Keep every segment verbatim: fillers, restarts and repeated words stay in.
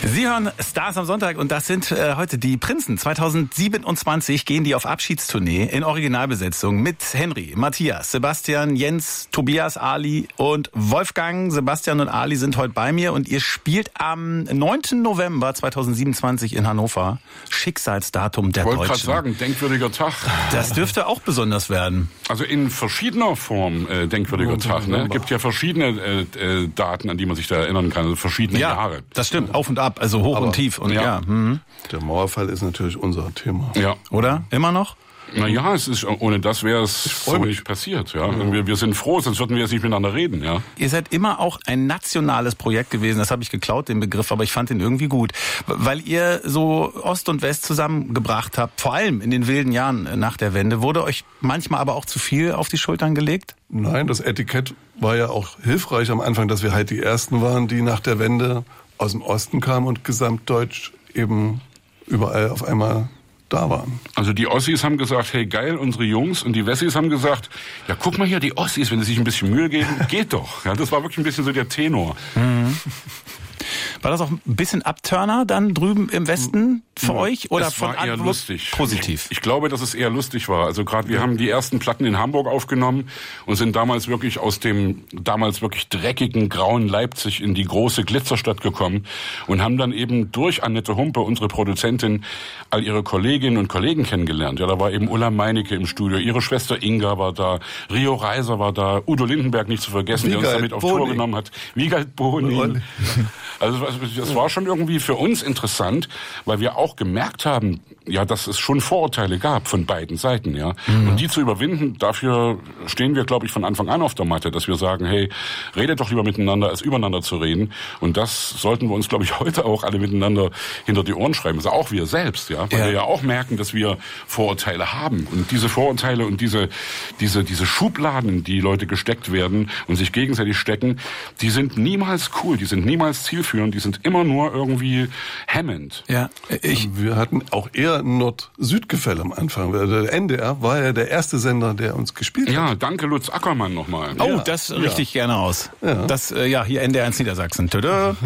Sie hören Stars am Sonntag und das sind äh, heute die Prinzen. zweitausendsiebenundzwanzig gehen die auf Abschiedstournee in Originalbesetzung mit Henry, Matthias, Sebastian, Jens, Tobias, Ali und Wolfgang. Sebastian und Ali sind heute bei mir und ihr spielt am neunten November zweitausendsiebenundzwanzig in Hannover. Schicksalsdatum der Deutschen. Ich wollte gerade sagen, denkwürdiger Tag. Das dürfte auch besonders werden. Also in verschiedener Form äh, denkwürdiger Tag. Ne? Es gibt ja verschiedene äh, äh, Daten, an die man sich da erinnern kann, also verschiedene ja, Jahre. Das stimmt, auf und ab, also hoch Aber, und tief. Und ja. ja. Mhm. Der Mauerfall ist natürlich unser Thema. Ja. Oder? Immer noch? Naja, es ist, ohne das wäre es so nicht passiert. Ja, ja. Wir, wir sind froh, sonst würden wir jetzt nicht miteinander reden. Ja. Ihr seid immer auch ein nationales Projekt gewesen. Das habe ich geklaut, den Begriff, aber ich fand ihn irgendwie gut. Weil ihr so Ost und West zusammengebracht habt, vor allem in den wilden Jahren nach der Wende. Wurde euch manchmal aber auch zu viel auf die Schultern gelegt? Nein, das Etikett war ja auch hilfreich am Anfang, dass wir halt die Ersten waren, die nach der Wende aus dem Osten kamen und gesamtdeutsch eben überall auf einmal da waren. Also die Ossis haben gesagt, hey geil, unsere Jungs, und die Wessis haben gesagt, ja guck mal hier, die Ossis, wenn sie sich ein bisschen Mühe geben, geht doch. Ja, das war wirklich ein bisschen so der Tenor. Mhm. War das auch ein bisschen Abturner dann drüben im Westen für ja, euch? Oder es war von eher lustig. Positiv? Ich, ich glaube, dass es eher lustig war. Also gerade wir haben die ersten Platten in Hamburg aufgenommen und sind damals wirklich aus dem damals wirklich dreckigen, grauen Leipzig in die große Glitzerstadt gekommen und haben dann eben durch Annette Humpe, unsere Produzentin, all ihre Kolleginnen und Kollegen kennengelernt. Ja, da war eben Ulla Meinecke im Studio, ihre Schwester Inga war da, Rio Reiser war da, Udo Lindenberg nicht zu vergessen, Wiegald der uns damit auf Boning. Tour genommen hat, Wiegald Boning. Also das war schon irgendwie für uns interessant, weil wir auch gemerkt haben, ja, dass es schon Vorurteile gab von beiden Seiten, ja. Mhm. Und die zu überwinden, dafür stehen wir, glaube ich, von Anfang an auf der Matte, dass wir sagen, hey, redet doch lieber miteinander, als übereinander zu reden. Und das sollten wir uns, glaube ich, heute auch alle miteinander hinter die Ohren schreiben. Also auch wir selbst, ja. Weil ja. wir ja auch merken, dass wir Vorurteile haben. Und diese Vorurteile und diese, diese, diese Schubladen, in die Leute gesteckt werden und sich gegenseitig stecken, die sind niemals cool, die sind niemals zielführend, die sind immer nur irgendwie hemmend. Ja, ich. Wir hatten auch eher ein Nord-Süd-Gefälle am Anfang. Der N D R war ja der erste Sender, der uns gespielt hat. Ja, danke Lutz Ackermann nochmal. Oh, Ja, das ja. richte ich gerne aus. Ja. Das, äh, ja, hier N D R eins Niedersachsen. Tada.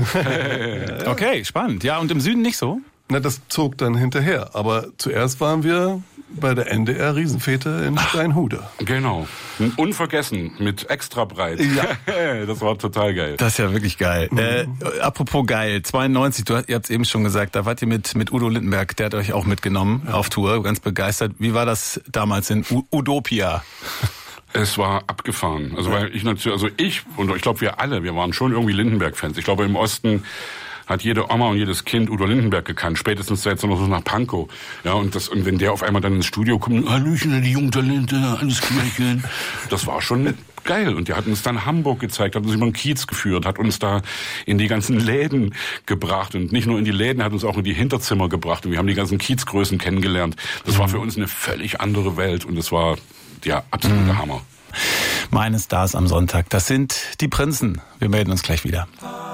Okay, spannend. Ja, und im Süden nicht so? Na, das zog dann hinterher. Aber zuerst waren wir bei der N D R Riesenfete in Steinhude. Genau. Unvergessen, mit extra breit. Ja. Das war total geil. Das ist ja wirklich geil. Mhm. Äh, apropos geil, zweiundneunzig, du, ihr habt es eben schon gesagt, da wart ihr mit, mit Udo Lindenberg, der hat euch auch mitgenommen ja. auf Tour, ganz begeistert. Wie war das damals in U- Udopia? Es war abgefahren. Also weil ich natürlich, also ich und ich glaube wir alle, wir waren schon irgendwie Lindenberg-Fans. Ich glaube im Osten hat jede Oma und jedes Kind Udo Lindenberg gekannt, spätestens seit so noch so nach Pankow. Ja, und das, und wenn der auf einmal dann ins Studio kommt, Hallöchen, die jungen Talente, alles Klärchen. Das war schon geil. Und der hat uns dann Hamburg gezeigt, hat uns über den Kiez geführt, hat uns da in die ganzen Läden gebracht. Und nicht nur in die Läden, hat uns auch in die Hinterzimmer gebracht. Und wir haben die ganzen Kiezgrößen kennengelernt. Das war für uns eine völlig andere Welt. Und das war der absolute mhm. Hammer. Meine Stars am Sonntag, das sind die Prinzen. Wir melden uns gleich wieder.